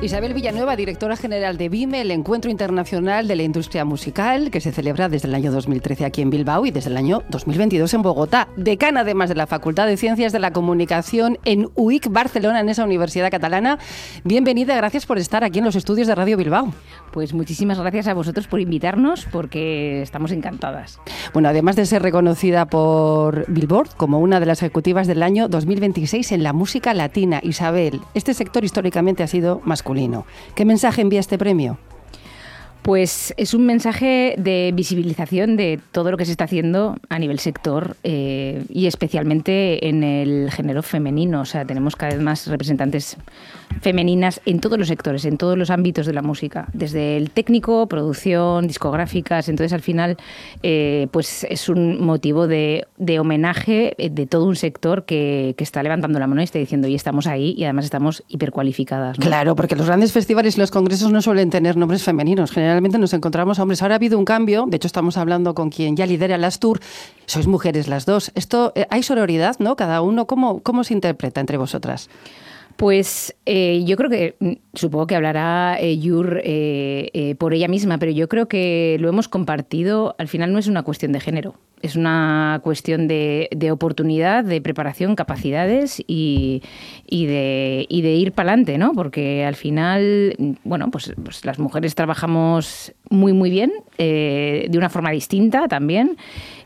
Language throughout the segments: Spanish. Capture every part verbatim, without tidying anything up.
Isabel Villanueva, directora general de BIME, el Encuentro Internacional de la Industria Musical, que se celebra desde el año dos mil trece aquí en Bilbao y desde el año dos mil veintidós en Bogotá. Decana, además, de la Facultad de Ciencias de la Comunicación en U I C Barcelona, en esa universidad catalana. Bienvenida, gracias por estar aquí en los estudios de Radio Bilbao. Pues muchísimas gracias a vosotros por invitarnos, porque estamos encantadas. Bueno, además de ser reconocida por Billboard como una de las ejecutivas del año dos mil veintiséis en la música latina, Isabel, este sector históricamente ha sido masculino. ¿Qué mensaje envía este premio? Pues es un mensaje de visibilización de todo lo que se está haciendo a nivel sector eh, y especialmente en el género femenino. O sea, tenemos cada vez más representantes femeninas en todos los sectores, en todos los ámbitos de la música, desde el técnico, producción, discográficas. Entonces, al final, eh, pues es un motivo de, de homenaje de todo un sector que, que está levantando la mano y está diciendo, y estamos ahí, y además estamos hipercualificadas, ¿no? Claro, porque los grandes festivales y los congresos no suelen tener nombres femeninos. Generalmente Generalmente nos encontramos a hombres. Ahora ha habido un cambio, de hecho estamos hablando con quien ya lidera las Tour. Sois mujeres las dos. Esto, eh, hay sororidad, ¿no? Cada uno, ¿cómo, cómo se interpreta entre vosotras? Pues eh, yo creo que, supongo que hablará eh, Yur eh, eh, por ella misma, pero yo creo que lo hemos compartido. Al final no es una cuestión de género, es una cuestión de, de oportunidad, de preparación, capacidades y, y, de, y de ir para adelante, ¿no? Porque al final, bueno, pues, pues las mujeres trabajamos muy, muy bien, eh, de una forma distinta también.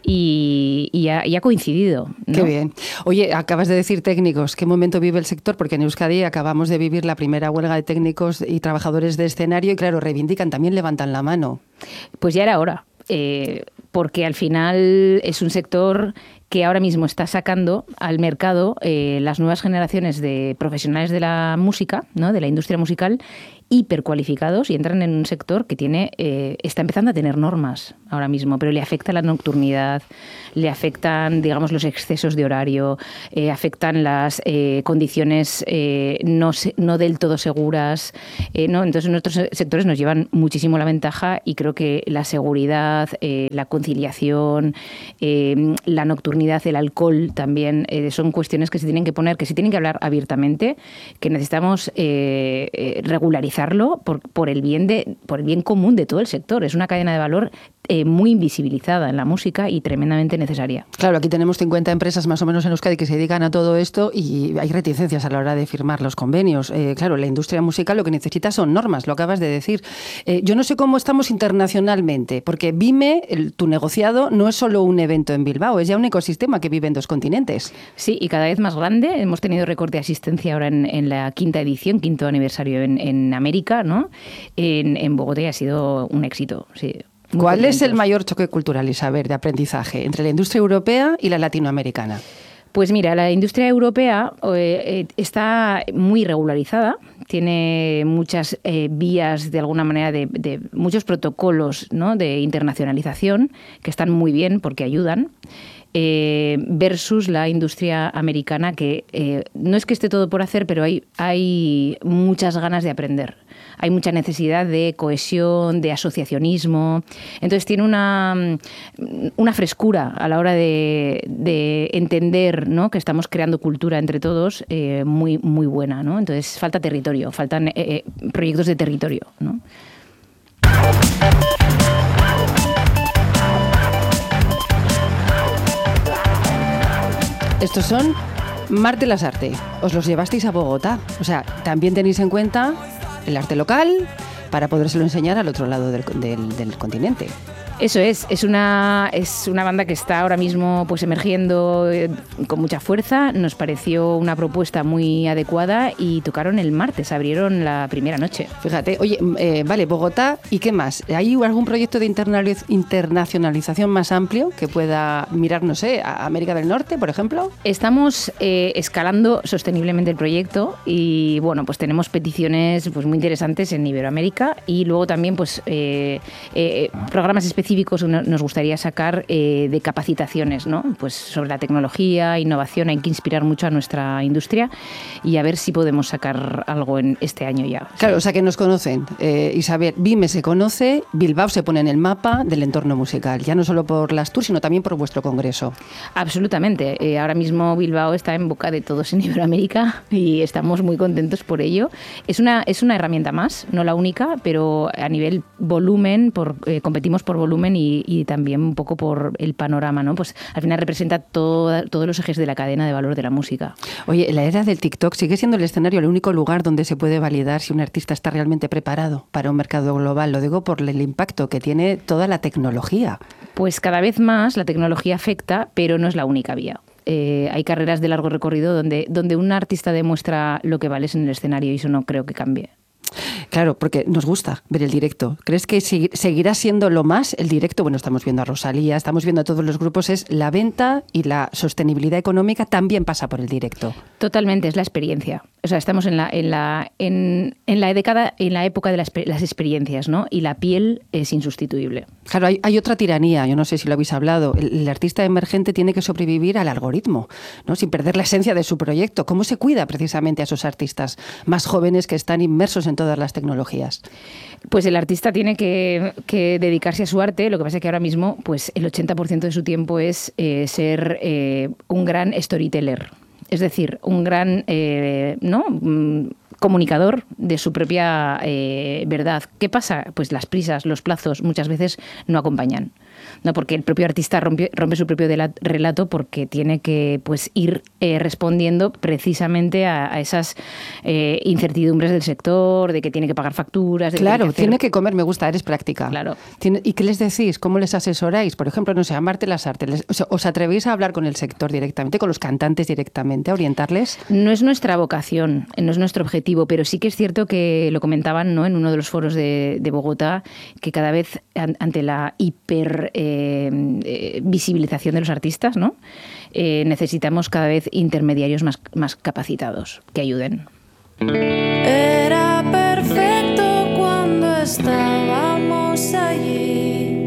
Y, y, ha, y ha coincidido, ¿no? Qué bien. Oye, acabas de decir técnicos. ¿Qué momento vive el sector? Porque en Euskadi acabamos de vivir la primera huelga de técnicos y trabajadores de escenario y, claro, reivindican, también levantan la mano. Pues ya era hora, eh, porque al final es un sector que ahora mismo está sacando al mercado eh, las nuevas generaciones de profesionales de la música, ¿no? De la industria musical, hipercualificados, y entran en un sector que tiene eh, está empezando a tener normas ahora mismo, pero le afecta la nocturnidad, le afectan, digamos, los excesos de horario, eh, afectan las eh, condiciones eh, no, no del todo seguras, eh, ¿no? Entonces nuestros sectores nos llevan muchísimo la ventaja y creo que la seguridad, eh, la conciliación, eh, la nocturnidad, el alcohol también, eh, son cuestiones que se tienen que poner, que se tienen que hablar abiertamente, que necesitamos eh, eh, regularizar Por, por el bien de por el bien común de todo el sector. Es una cadena de valor eh, muy invisibilizada en la música y tremendamente necesaria. Claro, aquí tenemos cincuenta empresas más o menos en Euskadi que se dedican a todo esto y hay reticencias a la hora de firmar los convenios. Eh, claro, la industria musical lo que necesita son normas, lo acabas de decir. Eh, yo no sé cómo estamos internacionalmente, porque BIME, el, tu negociado, no es solo un evento en Bilbao, es ya un ecosistema que vive en dos continentes. Sí, y cada vez más grande. Hemos tenido récord de asistencia ahora en, en la quinta edición, quinto aniversario en, en América, ¿no? En, en Bogotá, y ha sido un éxito, sí. ¿Cuál es el mayor choque cultural, Isabel, de aprendizaje entre la industria europea y la latinoamericana? Pues mira, la industria europea eh, está muy regularizada, tiene muchas eh, vías, de alguna manera, de, de muchos protocolos, ¿no? De internacionalización que están muy bien porque ayudan. Eh, versus la industria americana, que eh, no es que esté todo por hacer, pero hay, hay muchas ganas de aprender. Hay mucha necesidad de cohesión, de asociacionismo. Entonces tiene una, una frescura a la hora de, de entender, ¿no? Que estamos creando cultura entre todos eh, muy, muy buena, ¿no? Entonces falta territorio, faltan eh, proyectos de territorio, ¿no? Estos son Marte las Arte. Os los llevasteis a Bogotá. O sea, también tenéis en cuenta el arte local para podérselo enseñar al otro lado del, del, del continente. Eso es, es una, es una banda que está ahora mismo pues emergiendo eh, con mucha fuerza. Nos pareció una propuesta muy adecuada y tocaron el martes, abrieron la primera noche. Fíjate, oye, eh, vale, Bogotá, ¿y qué más? ¿Hay algún proyecto de internacionalización más amplio que pueda mirar, no sé, a América del Norte, por ejemplo? Estamos eh, escalando sosteniblemente el proyecto y, bueno, pues tenemos peticiones pues muy interesantes en Iberoamérica y luego también pues eh, eh, programas especiales específicos nos gustaría sacar eh, de capacitaciones, ¿no? Pues sobre la tecnología, innovación, hay que inspirar mucho a nuestra industria y a ver si podemos sacar algo en este año ya. Claro, sí. O sea que nos conocen. Eh, Isabel, Vime se conoce, Bilbao se pone en el mapa del entorno musical, ya no solo por las tours, sino también por vuestro congreso. Absolutamente. Eh, ahora mismo Bilbao está en boca de todos en Iberoamérica y estamos muy contentos por ello. Es una, es una herramienta más, no la única, pero a nivel volumen, por, eh, competimos por volumen y, y también un poco por el panorama, ¿no? Pues al final representa todo, todos los ejes de la cadena de valor de la música. Oye, la era del TikTok sigue siendo el escenario, el único lugar donde se puede validar si un artista está realmente preparado para un mercado global. Lo digo por el impacto que tiene toda la tecnología. Pues cada vez más la tecnología afecta, pero no es la única vía. Eh, hay carreras de largo recorrido donde, donde un artista demuestra lo que vales en el escenario y eso no creo que cambie. Claro, porque nos gusta ver el directo. ¿Crees que seguirá siendo lo más el directo? Bueno, estamos viendo a Rosalía, estamos viendo a todos los grupos, es la venta y la sostenibilidad económica también pasa por el directo. Totalmente, es la experiencia. O sea, estamos en la, en la, en, en la década, en la época de las, las experiencias, ¿no? Y la piel es insustituible. Claro, hay, hay otra tiranía, yo no sé si lo habéis hablado. El, el artista emergente tiene que sobrevivir al algoritmo, ¿no? Sin perder la esencia de su proyecto. ¿Cómo se cuida precisamente a esos artistas más jóvenes que están inmersos en todas las tecnologías? Pues el artista tiene que, que dedicarse a su arte. Lo que pasa es que ahora mismo pues el ochenta por ciento de su tiempo es eh, ser eh, un gran storyteller. Es decir, un gran eh, ¿no? comunicador de su propia eh, verdad. ¿Qué pasa? Pues las prisas, los plazos muchas veces no acompañan. No, porque el propio artista rompe, rompe su propio relato porque tiene que pues ir eh, respondiendo precisamente a, a esas eh, incertidumbres del sector, de que tiene que pagar facturas. De claro, que tiene, que hacer... tiene que comer, me gusta, eres práctica. Claro. Tiene, ¿y qué les decís? ¿Cómo les asesoráis? Por ejemplo, no sé, a Marte las Artes. Les, o sea, ¿os atrevéis a hablar con el sector directamente, con los cantantes directamente, a orientarles? No es nuestra vocación, no es nuestro objetivo, pero sí que es cierto que lo comentaban, ¿no? En uno de los foros de, de Bogotá, que cada vez ante la hiper eh, eh, visibilización de los artistas, ¿no? Eh, necesitamos cada vez intermediarios más, más capacitados que ayuden. Era perfecto cuando estábamos allí.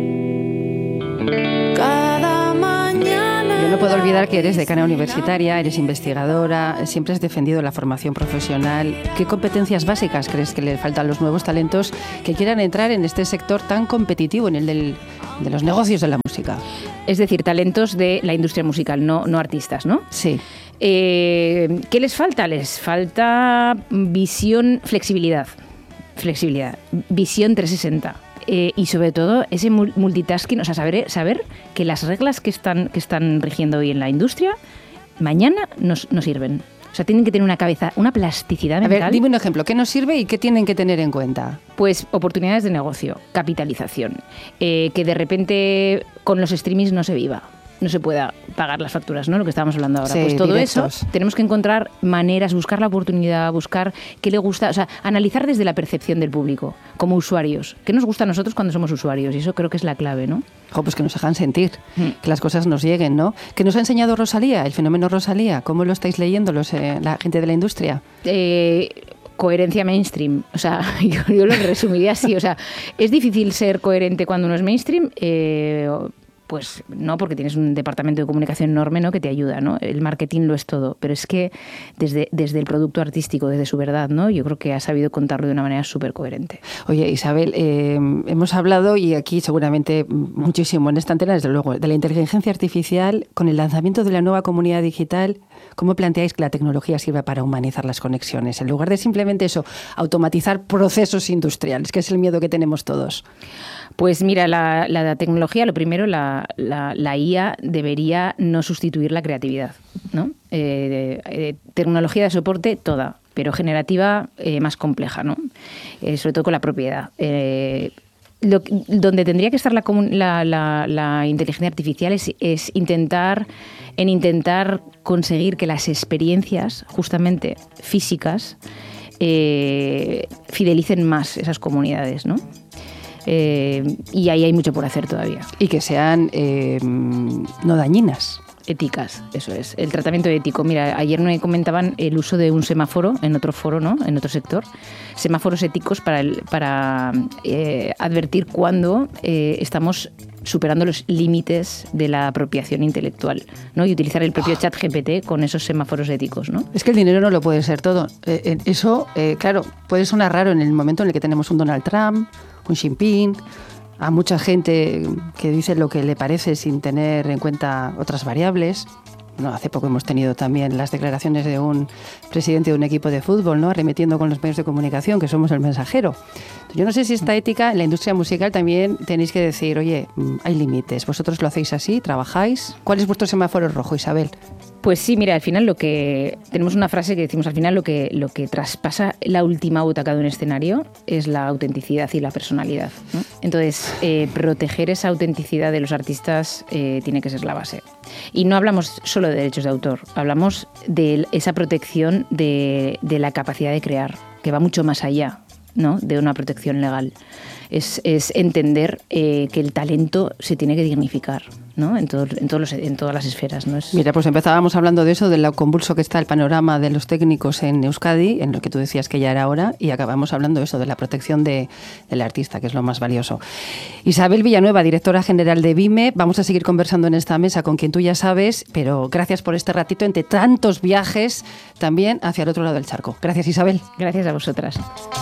Cada mañana. Yo no puedo olvidar que eres decana universitaria, eres investigadora, siempre has defendido la formación profesional. ¿Qué competencias básicas crees que le faltan a los nuevos talentos que quieran entrar en este sector tan competitivo, en el del, de los negocios de la música? Es decir, talentos de la industria musical, no, no artistas, ¿no? Sí. Eh, ¿Qué les falta? Les falta visión, flexibilidad, flexibilidad, visión trescientos sesenta. Eh, y sobre todo ese multitasking, o sea, saber, saber que las reglas que están, que están rigiendo hoy en la industria, mañana nos, nos sirven. O sea, tienen que tener una cabeza, una plasticidad mental. A ver, dime un ejemplo, ¿qué nos sirve y qué tienen que tener en cuenta? Pues oportunidades de negocio, capitalización, eh, que de repente con los streamings no se viva. No se pueda pagar las facturas, ¿no? Lo que estábamos hablando ahora. Sí, pues todo directos. Eso tenemos que encontrar maneras, buscar la oportunidad, buscar qué le gusta, o sea, analizar desde la percepción del público, como usuarios. ¿Qué nos gusta a nosotros cuando somos usuarios? Y eso creo que es la clave, ¿no? Jo, pues que nos hagan sentir, mm. que las cosas nos lleguen, ¿no? ¿Qué nos ha enseñado Rosalía, el fenómeno Rosalía? ¿Cómo lo estáis leyendo los, eh, la gente de la industria? Eh... Coherencia mainstream, o sea, yo, yo lo resumiría así, o sea, es difícil ser coherente cuando uno es mainstream, eh, pues no, porque tienes un departamento de comunicación enorme, ¿no? Que te ayuda, ¿no? El marketing lo es todo, pero es que desde, desde el producto artístico, desde su verdad, ¿no? Yo creo que ha sabido contarlo de una manera súper coherente. Oye, Isabel, eh, hemos hablado, y aquí seguramente muchísimo en esta antena, desde luego, de la inteligencia artificial, con el lanzamiento de la nueva comunidad digital. ¿Cómo planteáis que la tecnología sirve para humanizar las conexiones? En lugar de simplemente eso, automatizar procesos industriales, que es el miedo que tenemos todos. Pues mira, la, la tecnología, lo primero, la, la, la I A debería no sustituir la creatividad, ¿no? Eh, eh, tecnología de soporte, toda, pero generativa eh, más compleja, ¿no? Eh, sobre todo con la propiedad. Eh, Lo, donde tendría que estar la, la, la, la inteligencia artificial es, es intentar en intentar conseguir que las experiencias justamente físicas eh, fidelicen más esas comunidades, ¿no? Eh, y ahí hay mucho por hacer todavía. Y que sean eh, no dañinas. Éticas, eso es. El tratamiento ético. Mira, ayer me comentaban el uso de un semáforo en otro foro, ¿no? En otro sector. Semáforos éticos para, el, para eh, advertir cuando eh, estamos superando los límites de la apropiación intelectual, ¿no? Y utilizar el propio chat G P T con esos semáforos éticos, ¿no? Es que el dinero no lo puede ser todo. Eh, eso, eh, claro, puede sonar raro en el momento en el que tenemos un Donald Trump, un Xi Jinping, a mucha gente que dice lo que le parece sin tener en cuenta otras variables. No, hace poco hemos tenido también las declaraciones de un presidente de un equipo de fútbol, ¿no? Arremetiendo con los medios de comunicación, que somos el mensajero. Yo no sé si esta ética en la industria musical también tenéis que decir, oye, hay límites. ¿Vosotros lo hacéis así? ¿Trabajáis? ¿Cuál es vuestro semáforo rojo, Isabel? Pues sí, mira, al final lo que... Tenemos una frase que decimos, al final lo que, lo que traspasa la última butaca de un escenario es la autenticidad y la personalidad, ¿no? Entonces, eh, proteger esa autenticidad de los artistas eh, tiene que ser la base. Y no hablamos solo de derechos de autor, hablamos de esa protección de, de la capacidad de crear, que va mucho más allá, ¿no?, de una protección legal. Es, es entender eh, que el talento se tiene que dignificar, ¿no?, en, todo, en, todos los, en todas las esferas, ¿no? Es... Mira, pues empezábamos hablando de eso, de lo convulso que está el panorama de los técnicos en Euskadi, en lo que tú decías que ya era hora, y acabamos hablando de eso, de la protección de, del artista, que es lo más valioso. Isabel Villanueva, directora general de BIME, vamos a seguir conversando en esta mesa con quien tú ya sabes, pero gracias por este ratito entre tantos viajes también hacia el otro lado del charco. Gracias, Isabel. Gracias a vosotras.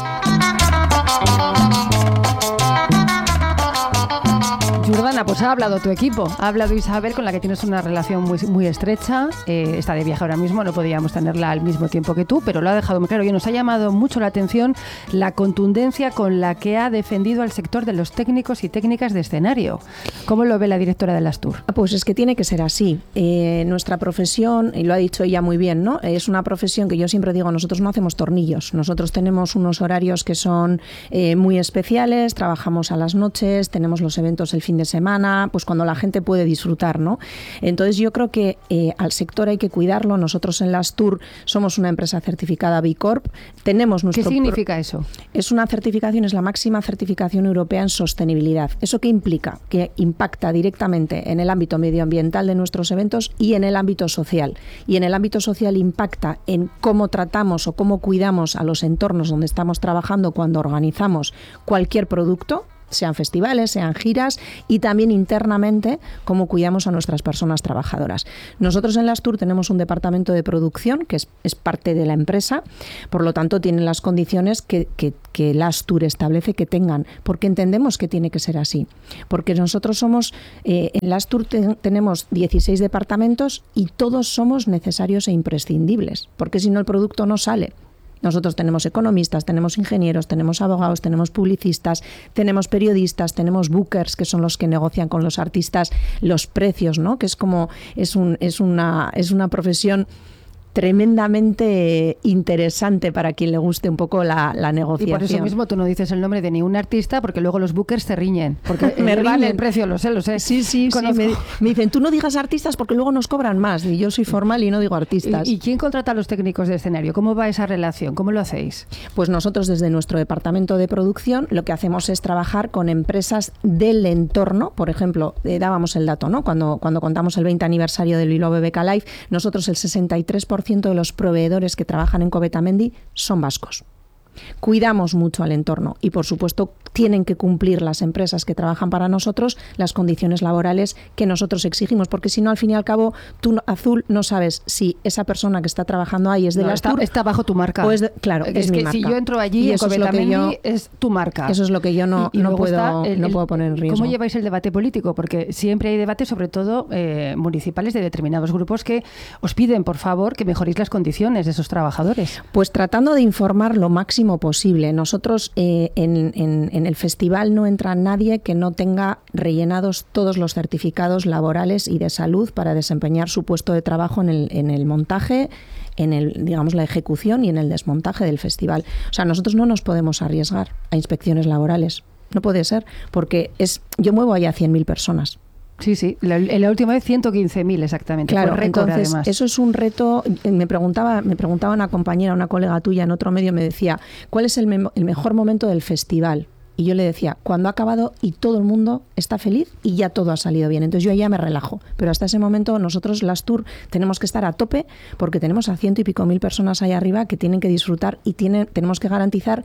Jordana, pues ha hablado tu equipo, ha hablado Isabel, con la que tienes una relación muy, muy estrecha, eh, está de viaje ahora mismo, no podíamos tenerla al mismo tiempo que tú, pero lo ha dejado muy claro y nos ha llamado mucho la atención la contundencia con la que ha defendido al sector de los técnicos y técnicas de escenario. ¿Cómo lo ve la directora de las Tour? Pues es que tiene que ser así. Eh, nuestra profesión, y lo ha dicho ella muy bien, ¿no?, es una profesión que yo siempre digo, nosotros no hacemos tornillos, nosotros tenemos unos horarios que son eh, muy especiales, trabajamos a las noches, tenemos los eventos el fin de semana, pues cuando la gente puede disfrutar, ¿no? Entonces yo creo que eh, al sector hay que cuidarlo. Nosotros en las Tour somos una empresa certificada B Corp. Tenemos nuestro ¿Qué significa pro- eso? Es una certificación, es la máxima certificación europea en sostenibilidad. ¿Eso qué implica? Que impacta directamente en el ámbito medioambiental de nuestros eventos y en el ámbito social. Y en el ámbito social impacta en cómo tratamos o cómo cuidamos a los entornos donde estamos trabajando cuando organizamos cualquier producto, sean festivales, sean giras, y también internamente cómo cuidamos a nuestras personas trabajadoras. Nosotros en las Tour tenemos un departamento de producción que es, es parte de la empresa, por lo tanto tienen las condiciones que, que, que las Tour establece que tengan, porque entendemos que tiene que ser así, porque nosotros somos, eh, en las Tour te, tenemos dieciséis departamentos y todos somos necesarios e imprescindibles, porque si no el producto no sale. Nosotros tenemos economistas, tenemos ingenieros, tenemos abogados, tenemos publicistas, tenemos periodistas, tenemos bookers, que son los que negocian con los artistas los precios, ¿no? Que es como es un es una es una profesión tremendamente interesante para quien le guste un poco la, la negociación. Y por eso mismo tú no dices el nombre de ningún artista, porque luego los bookers te riñen, porque me riñen el precio, lo sé, lo sé. Sí, sí, sí. Me, me dicen, tú no digas artistas porque luego nos cobran más, y yo soy formal y no digo artistas. ¿Y, y quién contrata a los técnicos de escenario? ¿Cómo va esa relación? ¿Cómo lo hacéis? Pues nosotros desde nuestro departamento de producción lo que hacemos es trabajar con empresas del entorno. Por ejemplo, eh, dábamos el dato, ¿no? Cuando, cuando contamos el veinte aniversario del Bilbao B B K Live, nosotros el sesenta y tres por ciento de los proveedores que trabajan en Covetamendi son vascos. Cuidamos mucho al entorno y, por supuesto, tienen que cumplir las empresas que trabajan para nosotros las condiciones laborales que nosotros exigimos, porque si no, al fin y al cabo, tú, Azul, no sabes si esa persona que está trabajando ahí es de no, la está, Tour. Está bajo tu marca. O es de, claro, es, es mi que marca. Si yo entro allí, y en eso es, lo que yo, es tu marca. Eso es lo que yo no, y, y no, puedo, el, no puedo poner en riesgo. ¿Cómo lleváis el debate político? Porque siempre hay debate, sobre todo eh, municipales, de determinados grupos que os piden, por favor, que mejoréis las condiciones de esos trabajadores. Pues tratando de informar lo máximo posible. Nosotros eh, en, en, en el festival no entra nadie que no tenga rellenados todos los certificados laborales y de salud para desempeñar su puesto de trabajo en el, en el montaje, en el, digamos, la ejecución y en el desmontaje del festival. O sea, nosotros no nos podemos arriesgar a inspecciones laborales. No puede ser, porque es yo muevo allá cien mil personas. Sí, sí, la, la última vez ciento quince mil exactamente. Claro, fue récord, entonces además. Eso es un reto. Me preguntaba, me preguntaba una compañera, una colega tuya en otro medio, me decía, ¿cuál es el, me- el mejor momento del festival? Y yo le decía, cuando ha acabado y todo el mundo está feliz y ya todo ha salido bien. Entonces yo ya me relajo. Pero hasta ese momento nosotros, las Tour, tenemos que estar a tope porque tenemos a ciento y pico mil personas ahí arriba que tienen que disfrutar y tienen, tenemos que garantizar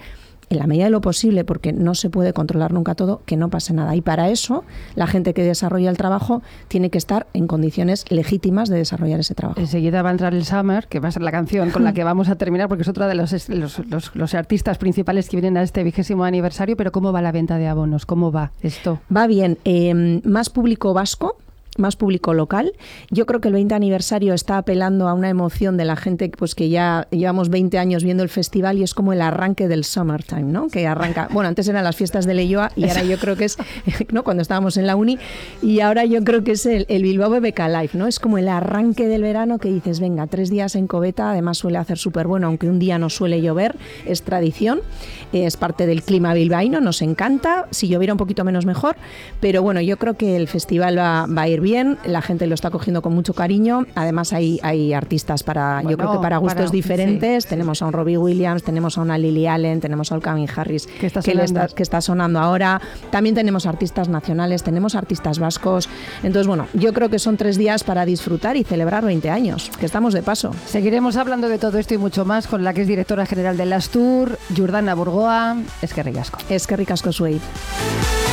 en la medida de lo posible, porque no se puede controlar nunca todo, que no pase nada. Y para eso, la gente que desarrolla el trabajo tiene que estar en condiciones legítimas de desarrollar ese trabajo. Enseguida va a entrar el Summer, que va a ser la canción con la que vamos a terminar, porque es otro de los, los, los, los artistas principales que vienen a este vigésimo aniversario. Pero ¿cómo va la venta de abonos? ¿Cómo va esto? Va bien. Eh, más público vasco, más público local. Yo creo que el veinte aniversario está apelando a una emoción de la gente, pues que ya llevamos veinte años viendo el festival, y es como el arranque del summertime, ¿no? Que arranca, bueno, antes eran las fiestas de Leioa y ahora yo creo que es, ¿no? Cuando estábamos en la uni, y ahora yo creo que es el, el Bilbao B B K Live, ¿no? Es como el arranque del verano que dices, venga, tres días en Coveta, además suele hacer súper bueno, aunque un día no suele llover, es tradición, es parte del clima bilbaíno, nos encanta, si lloviera un poquito menos mejor, pero bueno, yo creo que el festival va, va a ir bien, la gente lo está cogiendo con mucho cariño, además hay, hay artistas para, bueno, yo creo que para gustos para, diferentes, sí, tenemos sí. a un Robbie Williams, tenemos a una Lily Allen, tenemos a un Calvin Harris que está, que, está, que está sonando ahora, también tenemos artistas nacionales, tenemos artistas vascos, entonces bueno, yo creo que son tres días para disfrutar y celebrar veinte años, que estamos de paso. Seguiremos hablando de todo esto y mucho más con la que es directora general de Astur, Jordana Burgoa. Eskerrik asko. Eskerrik asko zuei.